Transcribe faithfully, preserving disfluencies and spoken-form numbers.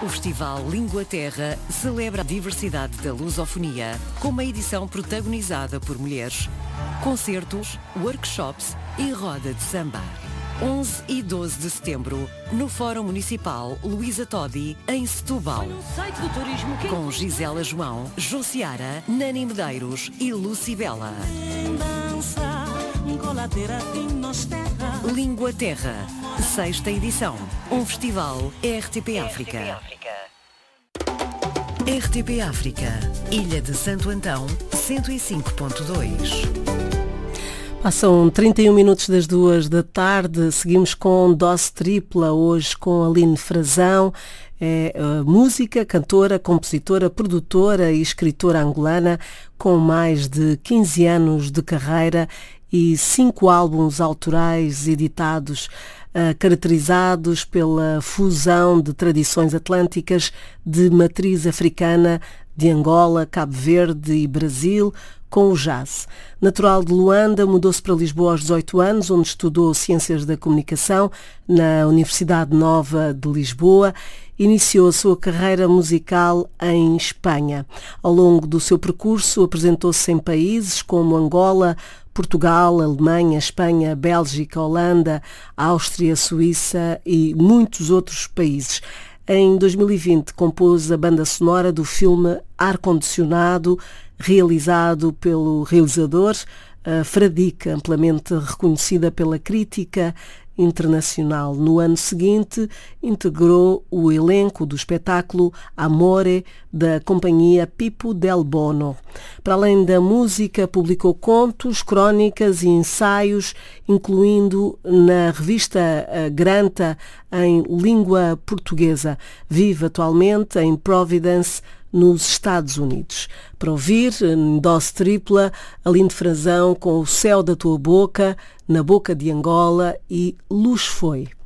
O Festival Língua Terra celebra a diversidade da lusofonia com uma edição protagonizada por mulheres. Concertos, workshops e roda de samba. onze e doze de setembro, no Fórum Municipal Luísa Todi, em Setúbal. Com Gisela João, Josiara, Nani Medeiros e Lucibela. Língua Terra, sexta edição. Um festival R T P África. R T P África, Ilha de Santo Antão, cento e cinco ponto dois. Passam trinta e um minutos das duas da tarde, seguimos com Dose Tripla, hoje com Aline Frazão, é uh, música, cantora, compositora, produtora e escritora angolana, com mais de quinze anos de carreira e cinco álbuns autorais editados, uh, caracterizados pela fusão de tradições atlânticas de matriz africana, de Angola, Cabo Verde e Brasil, com o jazz. Natural de Luanda, mudou-se para Lisboa aos dezoito anos, onde estudou Ciências da Comunicação na Universidade Nova de Lisboa. Iniciou a sua carreira musical em Espanha. Ao longo do seu percurso, apresentou-se em países como Angola, Portugal, Alemanha, Espanha, Bélgica, Holanda, Áustria, Suíça e muitos outros países. Em dois mil e vinte, compôs a banda sonora do filme Ar-Condicionado, realizado pelo realizador uh, Fradique, amplamente reconhecida pela crítica internacional. No ano seguinte, integrou o elenco do espetáculo Amore, da companhia Pipo del Bono. Para além da música, publicou contos, crónicas e ensaios, incluindo na revista Granta, em língua portuguesa. Vive atualmente em Providence, nos Estados Unidos. Para ouvir, em Dose Tripla, Aline Frazão com O Céu da Tua Boca, Na Boca de Angola e Luz Foi.